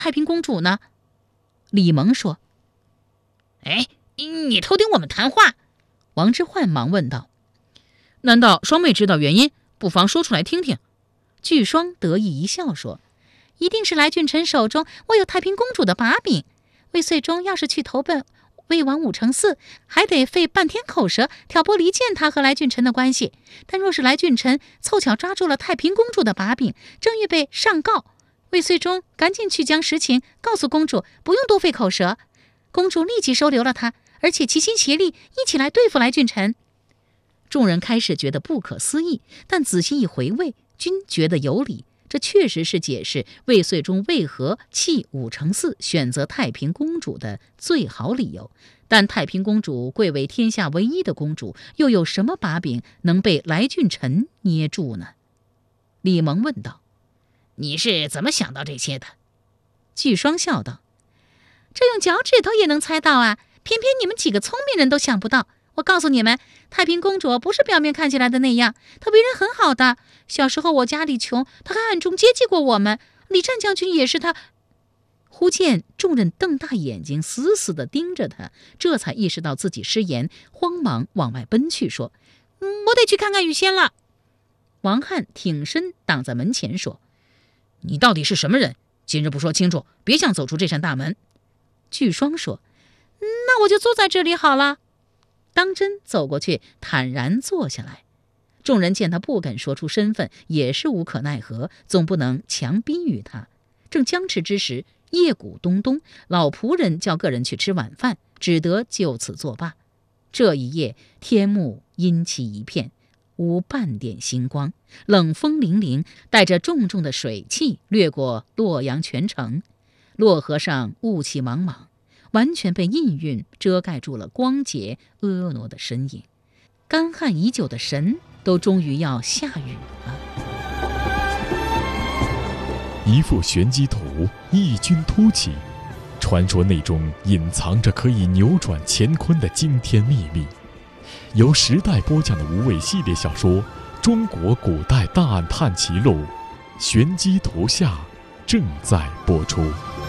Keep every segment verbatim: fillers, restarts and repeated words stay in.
太平公主呢？李蒙说： 哎，你偷听我们谈话？ 王之涣忙问道： 难道双妹知道原因？不妨说出来听听。 巨双得意一笑说：一定是来俊臣手中握有太平公主的把柄。魏遂忠要是去投奔魏王武承嗣，还得费半天口舌挑拨离间他和来俊臣的关系。但若是来俊臣凑巧抓住了太平公主的把柄，正预备上告，魏遂忠赶紧去将实情告诉公主，不用多费口舌。公主立即收留了他，而且齐心协力一起来对付来俊臣。众人开始觉得不可思议，但仔细一回味，均觉得有理。这确实是解释魏遂忠为何弃武承嗣选择太平公主的最好理由。但太平公主贵为天下唯一的公主，又有什么把柄能被来俊臣捏住呢？李蒙问道： 你是怎么想到这些的？ 巨双笑道：这用脚趾头也能猜到啊，偏偏你们几个聪明人都想不到。我告诉你们，太平公主不是表面看起来的那样，她为人很好的。小时候我家里穷，她还暗中接济过我们。李湛将军也是她。忽见众人瞪大眼睛，死死地盯着他，这才意识到自己失言，慌忙往外奔去，说：嗯，我得去看看雨仙了。王翰挺身挡在门前，说： 你到底是什么人？今日不说清楚，别想走出这扇大门。 巨双说：那我就坐在这里好了。当真走过去，坦然坐下来。众人见他不肯说出身份，也是无可奈何，总不能强逼于他。正僵持之时，夜鼓咚咚，老仆人叫个人去吃晚饭，只得就此作罢。这一夜，天幕阴气一片，无半点星光，冷风凛凛，带着重重的水汽掠过洛阳全城。洛河上雾气茫茫，完全被阴云遮盖住了光洁婀娜的身影。干旱已久的神都终于要下雨了。 一幅玄机图异军突起，传说内中隐藏着可以扭转乾坤的惊天秘密。由时代播讲的无畏系列小说《中国古代大案探奇录》玄机图下正在播出。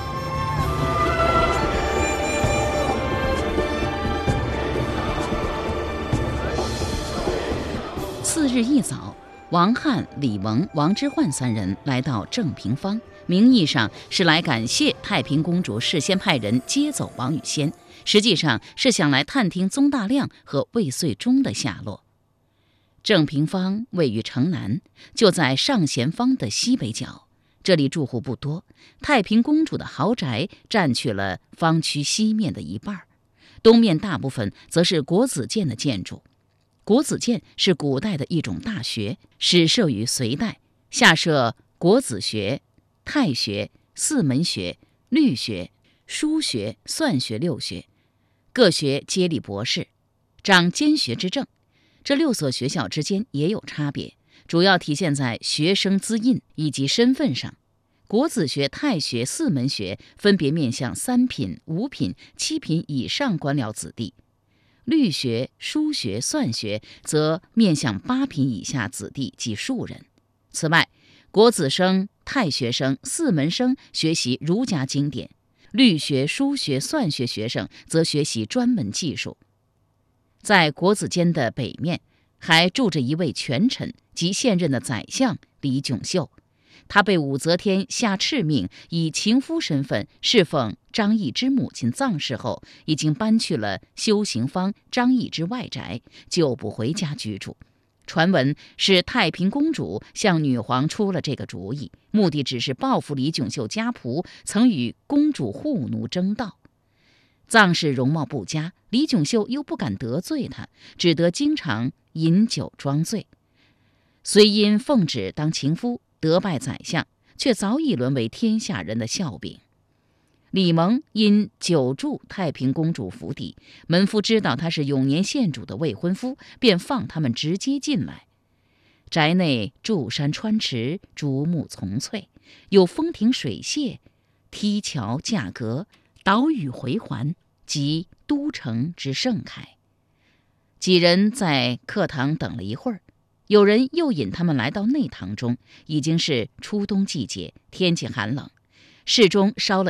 次日一早，王翰、李蒙、王之涣三人来到正平坊，名义上是来感谢太平公主事先派人接走王语仙，实际上是想来探听宗大亮和魏遂忠的下落。正平坊位于城南，就在上贤坊的西北角，这里住户不多，太平公主的豪宅占据了坊区西面的一半，东面大部分则是国子监的建筑。国子监是古代的一种大学，始设于隋代，下设国子学、太学、四门学、律学、书学、算学六学，各学接立博士，掌监学之政。这六所学校之间也有差别，主要体现在学生资印以及身份上。国子学、太学、四门学分别面向三品、五品、七品以上官僚子弟，律学、书学、算学则面向八品以下子弟及庶人。此外，国子生、太学生、四门生学习儒家经典，律学、书学、算学学生则学习专门技术。在国子监的北面还住着一位权臣，即现任的宰相李炯秀。他被武则天下敕命以情夫身份侍奉张易之母亲葬逝后，已经搬去了修行坊张易之外宅，就不回家居住。传闻是太平公主向女皇出了这个主意，目的只是报复李炯秀家仆曾与公主护奴争盗。葬事容貌不佳，李炯秀又不敢得罪他，只得经常饮酒装醉。虽因奉旨当情夫得拜宰相，却早已沦为天下人的笑柄。李蒙因久住太平公主府邸，门夫知道他是永年县主的未婚夫，便放他们直接进来。宅内筑山穿池，竹木丛翠，有风亭水榭、梯桥架阁、岛屿回环，即都城之盛凯。几人在客堂等了一会儿，有人又引他们来到内堂中，已经是初冬季节，天气寒冷，室中烧了